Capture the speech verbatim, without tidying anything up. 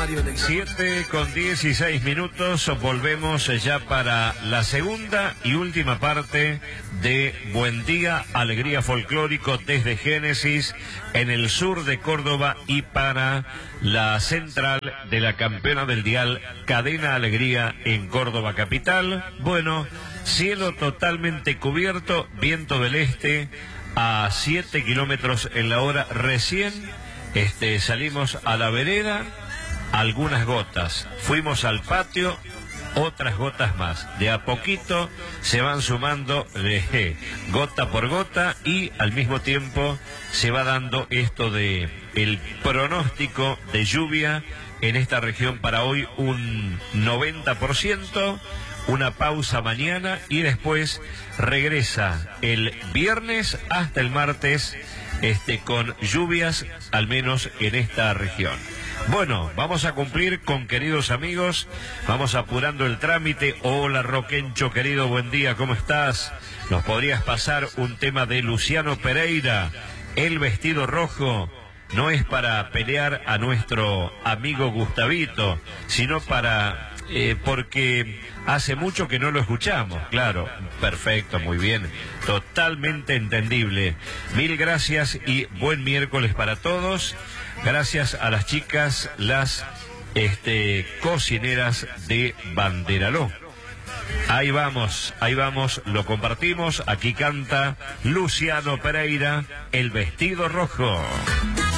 siete con dieciséis minutos, volvemos ya para la segunda y última parte de Buen Día, Alegría Folclórico desde Génesis, en el sur de Córdoba y para la central de la campeona del dial Cadena Alegría en Córdoba capital. Bueno, cielo totalmente cubierto, viento del este a siete kilómetros en la hora. Recién este, salimos a la vereda, algunas gotas, fuimos al patio, otras gotas más. De a poquito se van sumando eh, gota por gota y al mismo tiempo se va dando esto de el pronóstico de lluvia en esta región para hoy, un noventa por ciento, una pausa mañana y después regresa el viernes hasta el martes este, con lluvias, al menos en esta región. Bueno, vamos a cumplir con queridos amigos, vamos apurando el trámite. Hola Roquencho, querido, buen día, ¿cómo estás? ¿Nos podrías pasar un tema de Luciano Pereira, El Vestido Rojo? No es para pelear a nuestro amigo Gustavito, sino para... Eh, porque hace mucho que no lo escuchamos, claro, perfecto, muy bien, totalmente entendible. Mil gracias y buen miércoles para todos. Gracias a las chicas, las este, cocineras de Banderaló. Ahí vamos, ahí vamos, lo compartimos. Aquí canta Luciano Pereira, El Vestido Rojo.